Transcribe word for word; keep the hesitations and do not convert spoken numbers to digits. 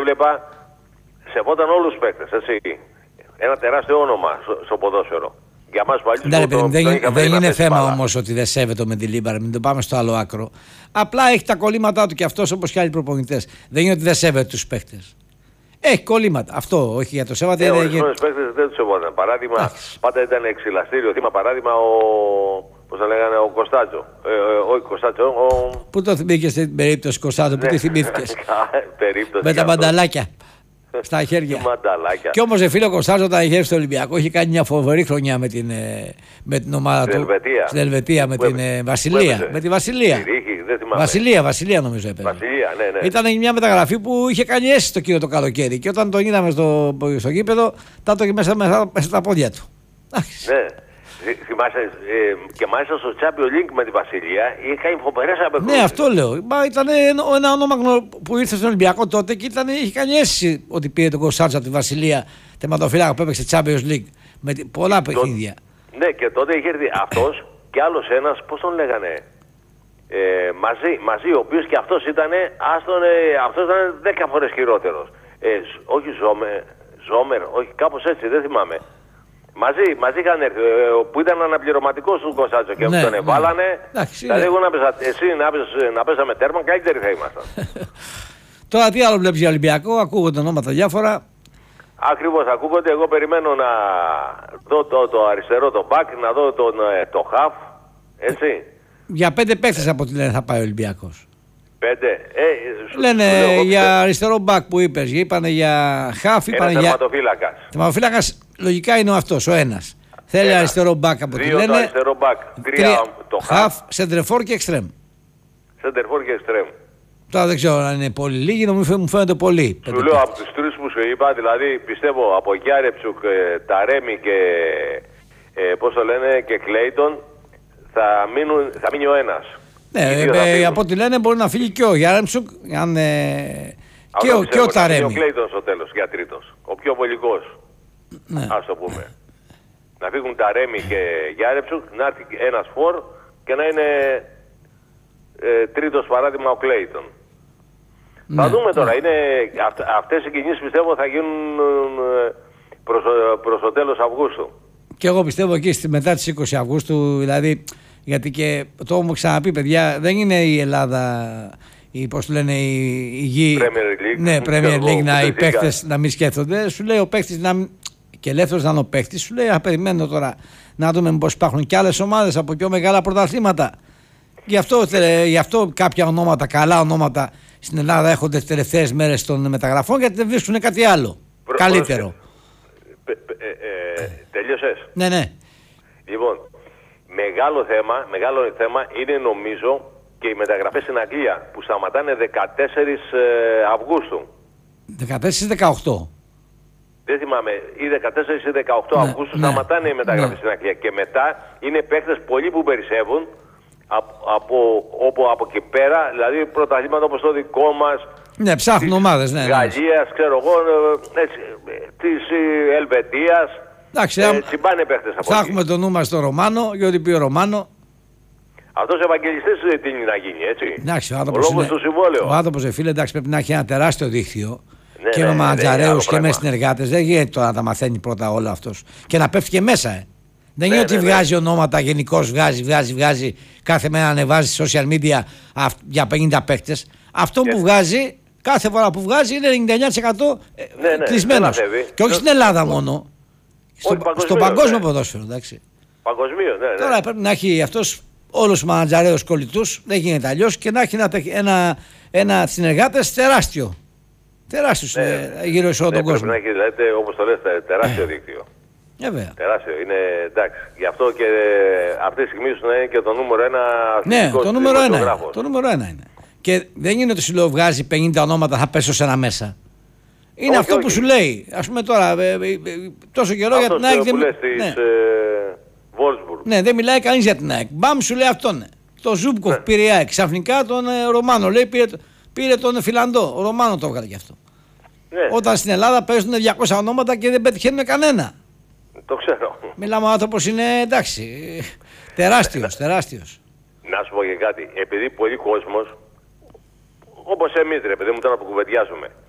έβλεπα, σεβόταν όλους τους παίκτες, έτσι. Ένα τεράστιο όνομα στο, στο ποδόσφαιρο. Για μας παλιούς Ναι, το, δεν, το, το δεν είναι θέμα μπάλα. όμως ότι δεν σέβεται με τη Λίμπαρα, μην το πάμε στο άλλο άκρο. Απλά έχει τα κολλήματά του και αυτός όπως και άλλοι προπονητές. Δεν είναι ότι δεν σέβεται τους παίκτες. Έχει κολλήματα. Αυτό, όχι για το σέβατε. Ε, είναι... ορισμένους παίκτες δεν τους σεβόταν. Παράδειγμα, Άχι. πάντα ήταν εξυλαστήριο. Θύμα παράδειγμα ο... πώς θα λέγανε, ο Κωνστάτσο. Ε, ε, όχι Κωνστάτσο, ο... Πού το θυμήθηκες στην περίπτωση Κωνστάτσο, πού τη θυμήθηκες? Με τα μανταλάκια. Στα χέρια. Και όμως φίλε ο Κωνστάτσο όταν είχε έρθει στο Ολυμπιακό είχε κάνει μια φοβερή χρονιά με την, με την ομάδα του. Στην Ελβετία, με την ε, Βασιλεία. Με τη Βασιλεία. Βασιλεία, Βασιλεία νομίζω έπαιζε. Βασιλεία, ναι, ναι. Ήταν μια μεταγραφή που είχε κάνει αίσθηση το κύριο το καλοκαίρι. Και όταν τον είδαμε στο, στο γήπεδο, τα το μέσα, μέσα, μέσα στα πόδια του. Ναι. Θυμάσαι, ε, και μάλιστα στο Champions League με τη Βασιλεία είχε κάνει φοβερές απεκρούσεις. Ναι, αυτό λέω. Μα ήταν ένα όνομα που ήρθε στον Ολυμπιακό τότε και ήταν, είχε κάνει αίσθηση ότι πήρε τον Κωνστάτσο από τη Βασιλεία, τερματοφύλακα που έπαιξε Champions League με πολλά παιχνίδια. Ναι, και τότε είχε έρθει αυτός και άλλος ένας, πώς τον λέγανε, ε, μαζί, μαζί, ο οποίος και αυτός ήταν, άστον, ε, αυτός ήταν δέκα φορές χειρότερος. Ε, όχι Ζόμερ, Ζόμερ, όχι κάπως έτσι, δεν θυμάμαι. Μαζί, μαζί είχαν έρθει, που ήταν αναπληρωματικός του Κωνστάτσο και ναι, τον εβάλανε. Ναι. Δηλαδή εγώ να πέσα, εσύ να, πες, να πέσαμε τέρμα, καλύτεροι θα ήμασταν. Τώρα τι άλλο βλέπεις για Ολυμπιακό, ακούγονται ονόματα διάφορα. Ακριβώς, ακούγονται. Εγώ περιμένω να δω το, το αριστερό, το back, να δω τον, το half, έτσι. Για πέντε παίκτες από ό,τι λένε θα πάει ο Ολυμπιακός. Πέντε. Ε, λένε σου, σου, για πέντε. Αριστερό back που είπες, είπανε για half, είπανε για... τερματοφύλακας. Τερματοφύλακας λογικά είναι ο αυτός, ο ένας. Θέλει ένα. Αριστερό back από ό,τι λένε. Δύο αριστερό back, τρία, τρία το half, σεντερφόρ και εξτρέμ. Σεντερφόρ και εξτρέμ. Τώρα δεν ξέρω αν είναι πολύ λίγοι, μου φαίνεται πολύ. Σου λέω από τους τρεις που σου είπα, δηλαδή πιστεύω από Γιάρεψουκ, Ταρέμι και ε, πώς το λένε και Κλέιτον θα, μείνουν, θα μείνει ο ένας. Ναι, ε, από ό,τι λένε μπορεί να φύγει και ο Γιάρεψουκ αν, ε, και, ο, και ο Ταρέμι. Και ο Κλέιτον στο τέλος για τρίτος, ο πιο βολικός, ναι. Ας το πούμε. Να φύγουν Ταρέμι και Γιάρεψουκ, να έρθει ένας φορ και να είναι ε, τρίτος παράδειγμα ο Κλέιτον. Ναι, θα δούμε τώρα. Ναι. Είναι, αυ, αυτές οι κινήσεις πιστεύω θα γίνουν προς, προς το τέλος Αυγούστου. Και εγώ πιστεύω εκεί στη, μετά τις είκοσι Αυγούστου, δηλαδή, γιατί και το έχουμε ξαναπεί παιδιά, δεν είναι η Ελλάδα, η, πώς λένε, η, η γη... Premier League. Ναι, Premier League, να, οι παίκτες να μην σκέφτονται. Σου λέει ο παίκτης να μην... Και ελεύθερος να είναι ο παίκτης, σου λέει, α, περιμένω τώρα να δούμε μήπως υπάρχουν και άλλες ομάδες από πιο μεγάλα πρωταθλήματα. Γι' αυτό, γι' αυτό κάποια ονόματα, καλά ονόματα στην Ελλάδα έχονται τις τελευταίες μέρες των μεταγραφών, γιατί δεν βρίσκουν κάτι άλλο. Προ, καλύτερο. Ε, ε, ε, τελείωσες. Ναι, ναι. Λοιπόν, μεγάλο θέμα, μεγάλο θέμα είναι νομίζω και οι μεταγραφές στην Αγγλία που σταματάνε δεκατέσσερις Αυγούστου. δεκατέσσερις ή δεκαοκτώ. Δεν θυμάμαι, ή δεκατέσσερις ή δεκαοκτώ ναι, Αυγούστου ναι, σταματάνε οι μεταγραφές ναι. στην Αγγλία. Και μετά είναι παίκτες πολλοί που περισσεύουν. Από, από, όπου από εκεί πέρα, δηλαδή πρωταθλήματα όπως το δικό μας, ναι, ψάχνουν της ομάδες, ναι, Γαλλίας, ξέρω εγώ, έτσι, της Ελβετίας, εντάξει, ε, τσιμπάνε παίχτες από θα έχουμε το νου μας στο Ρωμάνο, γιατί πει ο Ρωμάνο. Αυτός ευαγγελιστής τι είναι να γίνει, έτσι. Εντάξει, ο ο λόγος είναι, του συμβόλαιο. Ο άνθρωπος, ε, φίλε, εντάξει, πρέπει να έχει ένα τεράστιο δίκτυο. Ναι, και ναι, με ναι, μανατζαρέους ναι, και με συνεργάτες. Δεν γίνεται τώρα να τα μαθαίνει πρώτα όλο αυτός. Και να πέφτει και μέσα, ε. Δεν είναι ναι, ότι ναι, βγάζει ναι. ονόματα γενικώς, βγάζει, βγάζει, βγάζει, κάθε μέρα ανεβάζει στα social media για πενήντα παίκτες. Αυτό yeah. που βγάζει, κάθε φορά που βγάζει είναι ενενήντα εννέα τοις εκατό ναι, ναι, κλεισμένος. Και όχι στην Ελλάδα μόνο. Στο, στο παγκόσμιο ναι. ποδόσφαιρο, εντάξει. Παγκοσμίως, ναι, ναι. Τώρα πρέπει να έχει αυτός όλους τους μανατζαρέους κολλητούς, δεν γίνεται αλλιώς, και να έχει ένα, ένα, ένα συνεργάτες τεράστιο. Τεράστιος ναι, γύρω σε όλο ναι, τον κόσμο. Πρέπει να έχει, δηλαδή, όπως το λες, τεράστιο δίκτυο. Βέβαια. Τεράστιο, είναι εντάξει. Γι' αυτό και αυτή τη στιγμή σου να είναι και το νούμερο ένα. Ναι, το νούμερο ένα. Το νούμερο ένα είναι. Και δεν είναι ότι σου λέω βγάζει πενήντα ονόματα, θα πέσω σε ένα μέσα. Είναι όχι, αυτό όχι. που σου λέει. Ας πούμε τώρα, ε, ε, ε, τόσο καιρό αυτός για την ΑΕΚ. Δεν... Ναι. Ε, Wolfsburg. Ναι, δεν μιλάει κανείς για την ΑΕΚ. Μπαμ σου λέει αυτό. Ναι. Το Ζούμπκοφ ναι. πήρε η ΑΕΚ. Ξαφνικά τον ε, Ρωμάνο λέει πήρε, πήρε τον Φιλανδό. Ο Ρωμάνο το έβγαλε γι' αυτό. Ναι. Όταν στην Ελλάδα παίζουν διακόσια ονόματα και δεν πετυχαίνουν κανένα. Το ξέρω. Μιλάμε ο άνθρωπος είναι εντάξει. Τεράστιος, τεράστιος. Να σου πω και κάτι. Επειδή πολλοί κόσμος, όπως εμείς ρε παιδί μου τώρα που κουβεντιάζουμε,